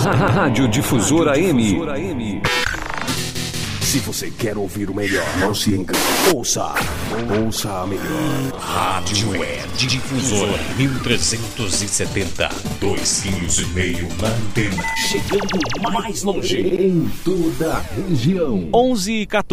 Rádio Difusora M. Se você quer ouvir o melhor, não se engane. Ouça a melhor. Rádio Web Difusora 1370. 2,5 kg na antena. Chegando mais longe em toda a região. 11 e 14.